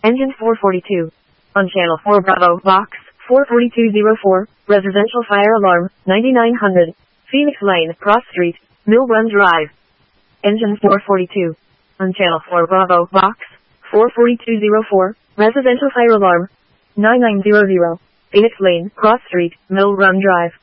Engine 442. On Channel 4 Bravo, Box 44204, Residential Fire Alarm, 9900. Phoenix Lane, Cross Street, Mill Run Drive. Engine 442. On Channel 4 Bravo, Box 44204, Residential Fire Alarm, 9900. Phoenix Lane, Cross Street, Mill Run Drive.